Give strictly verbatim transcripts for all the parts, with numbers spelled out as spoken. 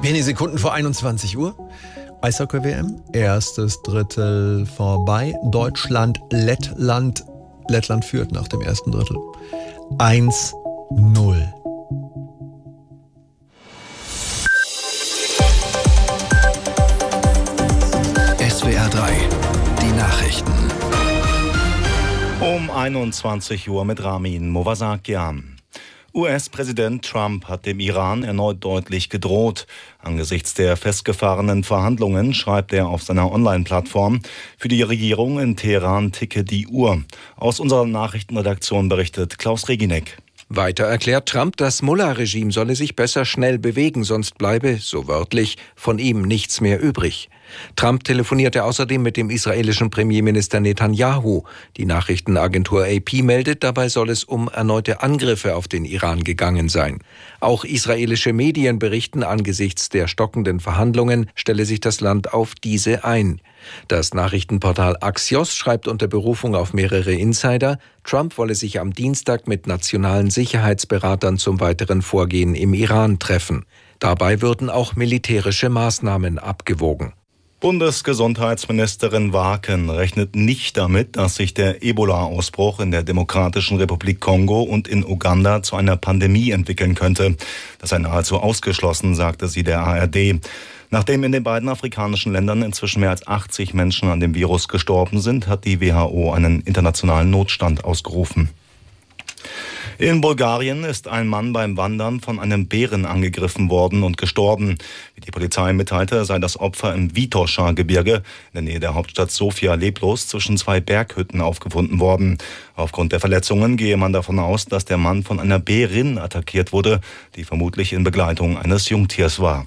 Wenige Sekunden vor einundzwanzig Uhr. Eishockey-W M. Erstes Drittel vorbei. Deutschland, Lettland. Lettland führt nach dem ersten Drittel. eins null. S W R drei, die Nachrichten. Um einundzwanzig Uhr mit Ramin Movasakian. U S-Präsident Trump hat dem Iran erneut deutlich gedroht. Angesichts der festgefahrenen Verhandlungen schreibt er auf seiner Online-Plattform: Für die Regierung in Teheran ticke die Uhr. Aus unserer Nachrichtenredaktion berichtet Klaus Reginek. Weiter erklärt Trump, das Mullah-Regime solle sich besser schnell bewegen, sonst bleibe, so wörtlich, von ihm nichts mehr übrig. Trump telefonierte außerdem mit dem israelischen Premierminister Netanyahu. Die Nachrichtenagentur A P meldet, dabei soll es um erneute Angriffe auf den Iran gegangen sein. Auch israelische Medien berichten, angesichts der stockenden Verhandlungen stelle sich das Land auf diese ein. Das Nachrichtenportal Axios schreibt unter Berufung auf mehrere Insider, Trump wolle sich am Dienstag mit nationalen Sicherheitsberatern zum weiteren Vorgehen im Iran treffen. Dabei würden auch militärische Maßnahmen abgewogen. Bundesgesundheitsministerin Waaken rechnet nicht damit, dass sich der Ebola-Ausbruch in der Demokratischen Republik Kongo und in Uganda zu einer Pandemie entwickeln könnte. Das sei nahezu ausgeschlossen, sagte sie der A R D. Nachdem in den beiden afrikanischen Ländern inzwischen mehr als achtzig Menschen an dem Virus gestorben sind, hat die W H O einen internationalen Notstand ausgerufen. In Bulgarien ist ein Mann beim Wandern von einem Bären angegriffen worden und gestorben. Wie die Polizei mitteilte, sei das Opfer im Vitosha-Gebirge in der Nähe der Hauptstadt Sofia leblos zwischen zwei Berghütten aufgefunden worden. Aufgrund der Verletzungen gehe man davon aus, dass der Mann von einer Bärin attackiert wurde, die vermutlich in Begleitung eines Jungtiers war.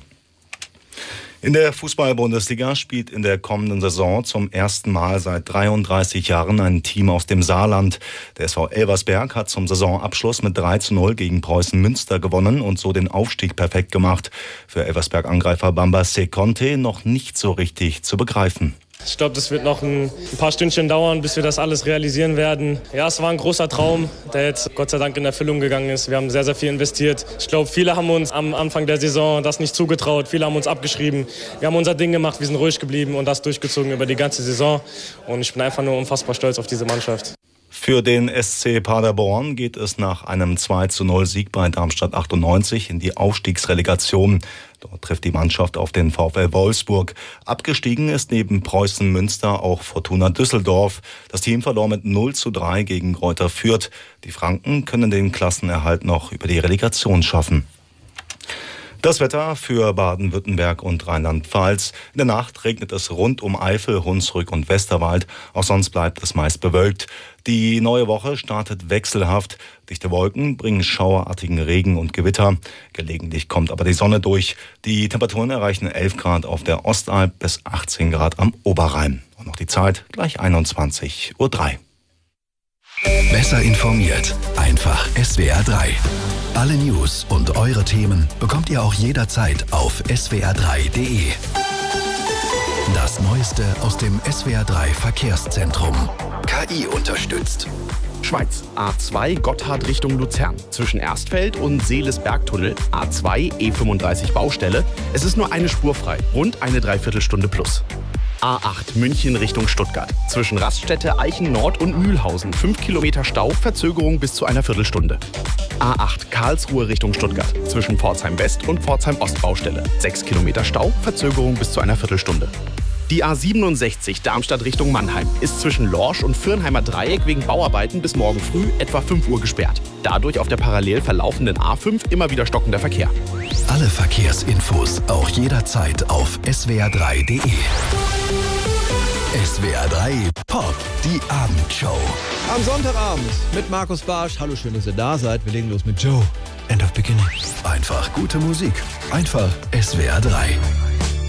In der Fußball-Bundesliga spielt in der kommenden Saison zum ersten Mal seit dreiunddreißig Jahren ein Team aus dem Saarland. Der S V Elversberg hat zum Saisonabschluss mit drei zu null gegen Preußen Münster gewonnen und so den Aufstieg perfekt gemacht. Für Elversberg-Angreifer Bamba Seconte noch nicht so richtig zu begreifen. Ich glaube, das wird noch ein, ein paar Stündchen dauern, bis wir das alles realisieren werden. Ja, es war ein großer Traum, der jetzt Gott sei Dank in Erfüllung gegangen ist. Wir haben sehr, sehr viel investiert. Ich glaube, viele haben uns am Anfang der Saison das nicht zugetraut. Viele haben uns abgeschrieben. Wir haben unser Ding gemacht, wir sind ruhig geblieben und das durchgezogen über die ganze Saison. Und ich bin einfach nur unfassbar stolz auf diese Mannschaft. Für den S C Paderborn geht es nach einem zwei zu null Sieg bei Darmstadt achtundneunzig in die Aufstiegsrelegation. Dort trifft die Mannschaft auf den VfL Wolfsburg. Abgestiegen ist neben Preußen Münster auch Fortuna Düsseldorf. Das Team verlor mit null zu drei gegen Greuther Fürth. Die Franken können den Klassenerhalt noch über die Relegation schaffen. Das Wetter für Baden-Württemberg und Rheinland-Pfalz. In der Nacht regnet es rund um Eifel, Hunsrück und Westerwald. Auch sonst bleibt es meist bewölkt. Die neue Woche startet wechselhaft. Dichte Wolken bringen schauerartigen Regen und Gewitter. Gelegentlich kommt aber die Sonne durch. Die Temperaturen erreichen elf Grad auf der Ostalb bis achtzehn Grad am Oberrhein. Und noch die Zeit gleich einundzwanzig Uhr drei. Besser informiert, einfach S W R drei. Alle News und eure Themen bekommt ihr auch jederzeit auf S W R drei Punkt D E. Das Neueste aus dem S W R drei Verkehrszentrum. K I unterstützt. Schweiz. A zwei Gotthard Richtung Luzern. Zwischen Erstfeld und Seeles-Bergtunnel. A zwei E fünfunddreißig Baustelle. Es ist nur eine Spur frei. Rund eine Dreiviertelstunde plus. A acht München Richtung Stuttgart. Zwischen Raststätte Eichen Nord und Mühlhausen. fünf Kilometer Stau, Verzögerung bis zu einer Viertelstunde. A acht Karlsruhe Richtung Stuttgart. Zwischen Pforzheim West und Pforzheim Ost Baustelle. sechs Kilometer Stau, Verzögerung bis zu einer Viertelstunde. Die A siebenundsechzig Darmstadt Richtung Mannheim ist zwischen Lorsch und Fürnheimer Dreieck wegen Bauarbeiten bis morgen früh etwa fünf Uhr gesperrt. Dadurch auf der parallel verlaufenden A fünf immer wieder stockender Verkehr. Alle Verkehrsinfos auch jederzeit auf S W R drei Punkt D E. S W R drei Pop, die Abendshow. Am Sonntagabend mit Markus Barsch. Hallo, schön, dass ihr da seid. Wir legen los mit Joe. End of Beginning. Einfach gute Musik. Einfach S W R drei.